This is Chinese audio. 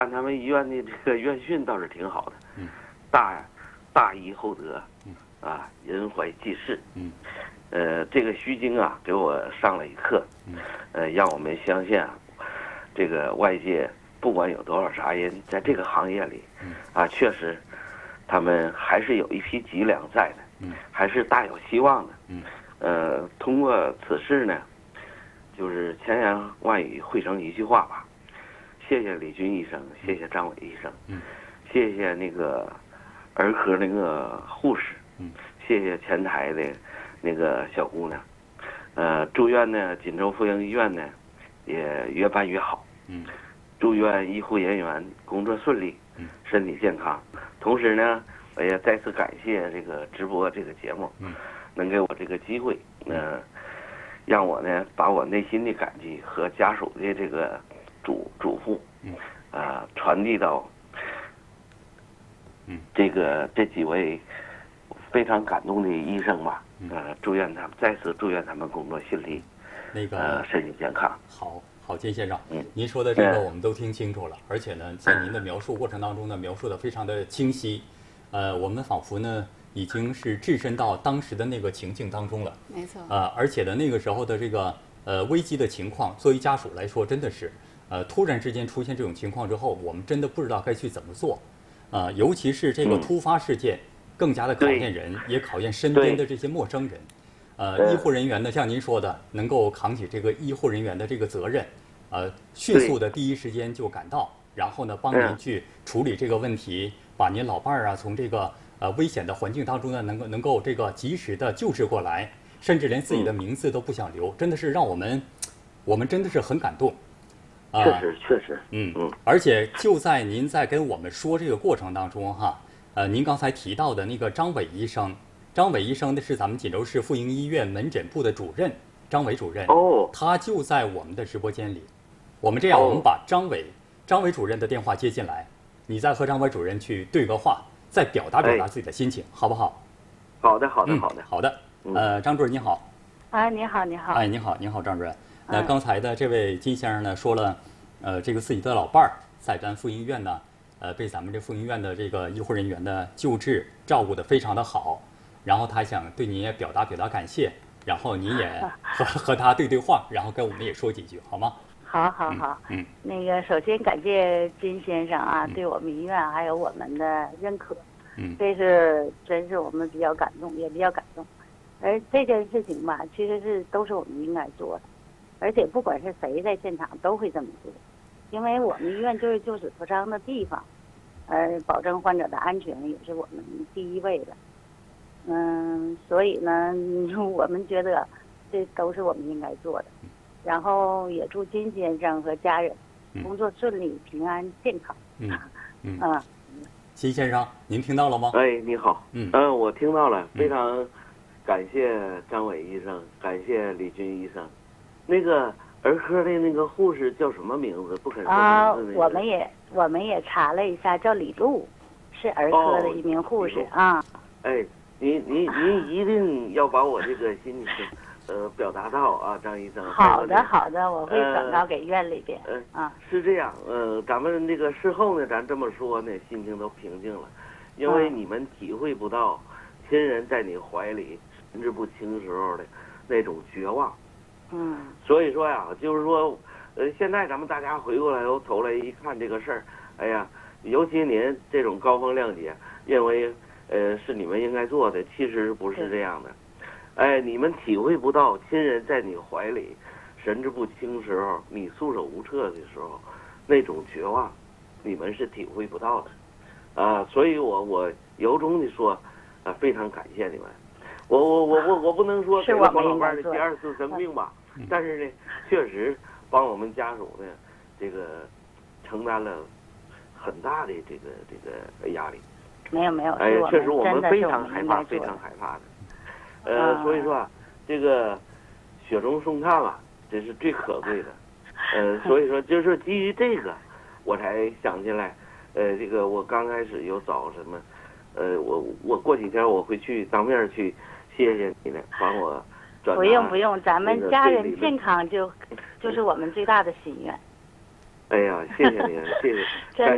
看他们医院的这个院训倒是挺好的，大医厚德，人怀济世，这个虚惊啊，给我上了一课，让我们相信啊，这个外界不管有多少杂音，在这个行业里，确实，他们还是有一批脊梁在的，还是大有希望的，通过此事呢，就是千言万语汇成一句话吧。谢谢李军医生，谢谢张伟医生，谢谢那个儿科那个护士，谢谢前台的那个小姑娘，祝愿呢锦州妇婴医院呢也越办越好，祝愿医护人员工作顺利，身体健康。同时呢，我也再次感谢这个直播这个节目，能给我这个机会，让我呢把我内心的感激和家属的这个嘱咐，传递到这几位非常感动的医生吧，再次祝愿他们工作顺利，身体健康。 好，金先生，您说的这个我们都听清楚了，而且呢，在您的描述过程当中呢，描述的非常的清晰，我们仿佛呢已经是置身到当时的那个情境当中了， 没错， 而且呢，那个时候的这个危机的情况，作为家属来说，真的是，突然之间出现这种情况之后，我们真的不知道该去怎么做，尤其是这个突发事件，更加的考验人，也考验身边的这些陌生人。医护人员呢，像您说的，能够扛起这个医护人员的这个责任，迅速的第一时间就赶到，然后呢，帮您去处理这个问题，把您老伴儿啊从这个危险的环境当中呢，能够这个及时的救治过来，甚至连自己的名字都不想留，真的是让我们真的是很感动。 确实， 而且就在您在跟我们说这个过程当中哈，您刚才提到的那个张伟医生呢是咱们锦州市妇婴医院门诊部的主任，张伟主任，他就在我们的直播间里。我们这样，我们把张伟主任的电话接进来，你再和张伟主任去对个话，再表达自己的心情，好不好？ 好的。 张主任你好。 你好。 哎，你好，张主任。那刚才的这位金先生呢说了，这个自己的老伴儿在咱妇婴医院呢，被咱们这妇婴医院的这个医护人员的救治照顾得非常的好，然后他想对您也表达感谢，然后您也和他对话，然后跟我们也说几句，好吗？ 好。那个首先感谢金先生啊，对我们医院还有我们的认可，这是真是我们比较感动，也比较感动。而这件事情吧，其实都是我们应该做的。而且不管是谁在现场都会这么做，因为我们医院就是救死扶伤的地方，保证患者的安全也是我们第一位的。所以呢，我们觉得这都是我们应该做的。然后也祝金先生和家人工作顺利、平安、健康。 金先生，您听到了吗？ 哎，你好。我听到了，非常感谢张伟医生，感谢李军医生。那个儿科的那个护士叫什么名字？不肯说名字那个。 我们也查了一下，叫李璐，是儿科的一名护士啊。 哎，您一定要把我这个心情表达到啊，张医生。 好的，我会转告给院里边。 是这样，咱们这个事后呢，咱这么说呢，心情都平静了，因为你们体会不到亲人在你怀里神志不清时候的那种绝望。所以说呀，就是说，现在咱们大家回过来头来一看这个事儿，哎呀，尤其您这种高风亮节，认为是你们应该做的，其实不是这样的。哎，你们体会不到亲人在你怀里神志不清时候，你束手无策的时候，那种绝望，你们是体会不到的。所以我由衷的说，非常感谢你们。我不能说给我老伴的第二次生病吧。但是呢，确实帮我们家属呢，这个承担了很大的这个压力。 没有。 哎，确实我们非常害怕的。所以说啊，这个雪中送炭吧，这是最可贵的。所以说就是基于这个，我才想起来，这个我刚开始有找什么，我过几天我会去当面去谢谢你呢，帮我。 不用，咱们家人健康就是我们最大的心愿。 哎呀，谢谢您，谢谢。 真的。